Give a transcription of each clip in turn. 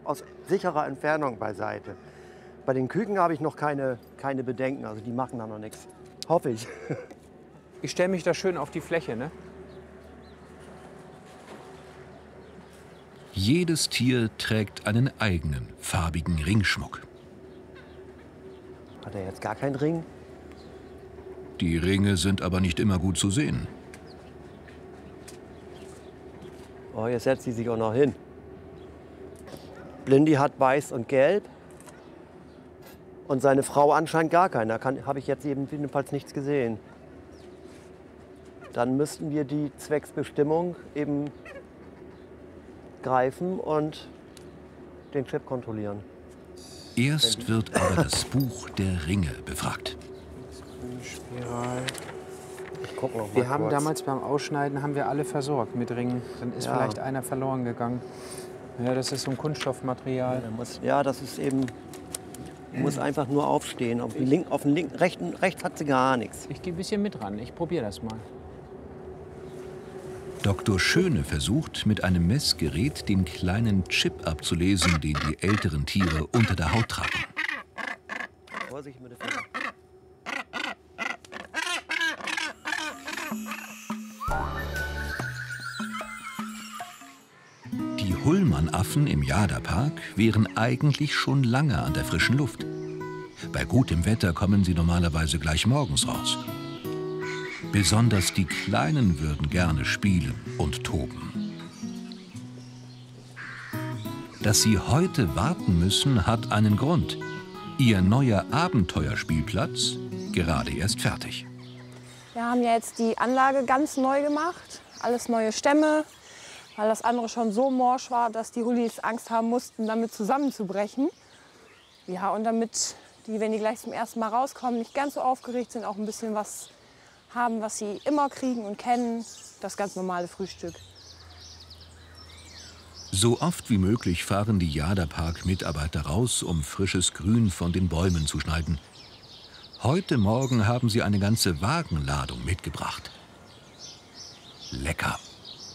aus sicherer Entfernung beiseite. Bei den Küken habe ich noch keine Bedenken, also die machen da noch nichts. Hoffe ich. Ich stelle mich da schön auf die Fläche, ne? Jedes Tier trägt einen eigenen farbigen Ringschmuck. Hat er jetzt gar keinen Ring? Die Ringe sind aber nicht immer gut zu sehen. Oh, jetzt setzt sie sich auch noch hin. Blindy hat weiß und gelb. Und seine Frau anscheinend gar keinen. Da habe ich jetzt jedenfalls nichts gesehen. Dann müssten wir die Zwecksbestimmung eben greifen und den Chip kontrollieren. Erst wird aber das Buch der Ringe befragt. Spiral. Ich guck noch mal Wir haben kurz. damals beim Ausschneiden haben wir alle versorgt mit Ringen. Dann ist vielleicht einer verloren gegangen. Ja, das ist so ein Kunststoffmaterial. Ja, das ist eben. Muss einfach nur aufstehen. Auf dem rechts hat sie gar nichts. Ich gehe ein bisschen mit ran. Ich probiere das mal. Dr. Schöne versucht, mit einem Messgerät den kleinen Chip abzulesen, den die älteren Tiere unter der Haut tragen. Vorsicht mit der Finger. Die Hullmann-Affen im Jadapark wären eigentlich schon lange an der frischen Luft. Bei gutem Wetter kommen sie normalerweise gleich morgens raus. Besonders die Kleinen würden gerne spielen und toben. Dass sie heute warten müssen, hat einen Grund. Ihr neuer Abenteuerspielplatz gerade erst fertig. Wir haben ja jetzt die Anlage ganz neu gemacht, alles neue Stämme, weil das andere schon so morsch war, dass die Hullis Angst haben mussten, damit zusammenzubrechen. Ja, und damit die, wenn die gleich zum ersten Mal rauskommen, nicht ganz so aufgeregt sind, auch ein bisschen was haben, was sie immer kriegen und kennen, das ganz normale Frühstück. So oft wie möglich fahren die Jadapark-Mitarbeiter raus, um frisches Grün von den Bäumen zu schneiden. Heute Morgen haben sie eine ganze Wagenladung mitgebracht. Lecker.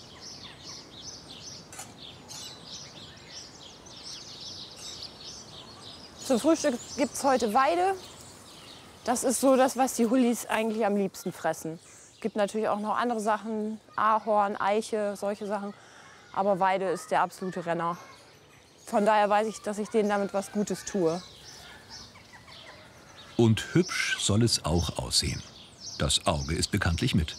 Zum Frühstück gibt es heute Weide. Das ist so das, was die Hullis eigentlich am liebsten fressen. Es gibt natürlich auch noch andere Sachen, Ahorn, Eiche, solche Sachen. Aber Weide ist der absolute Renner. Von daher weiß ich, dass ich denen damit was Gutes tue. Und hübsch soll es auch aussehen. Das Auge ist bekanntlich mit.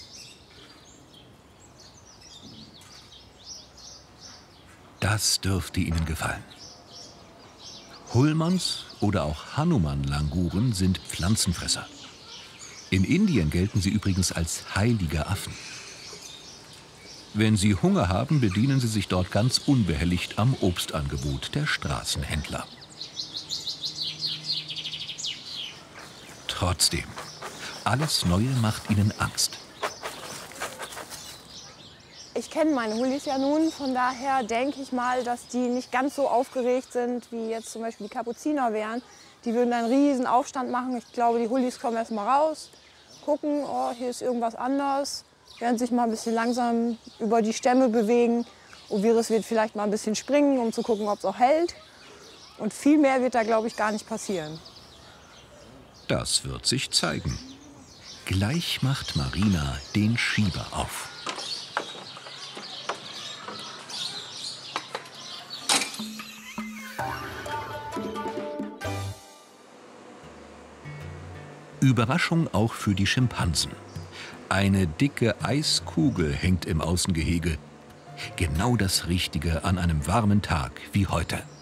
Das dürfte Ihnen gefallen. Hullmanns oder auch Hanuman-Languren sind Pflanzenfresser. In Indien gelten sie übrigens als heilige Affen. Wenn sie Hunger haben, bedienen sie sich dort ganz unbehelligt am Obstangebot der Straßenhändler. Trotzdem, alles Neue macht ihnen Angst. Ich kenne meine Hullis ja nun, von daher denke ich mal, dass die nicht ganz so aufgeregt sind, wie jetzt zum Beispiel die Kapuziner wären. Die würden einen riesen Aufstand machen. Ich glaube, die Hullis kommen erst mal raus, gucken, oh, hier ist irgendwas anders, werden sich mal ein bisschen langsam über die Stämme bewegen. Ovirus wird vielleicht mal ein bisschen springen, um zu gucken, ob es auch hält. Und viel mehr wird da, glaube ich, gar nicht passieren. Das wird sich zeigen. Gleich macht Marina den Schieber auf. Überraschung auch für die Schimpansen. Eine dicke Eiskugel hängt im Außengehege. Genau das Richtige an einem warmen Tag wie heute.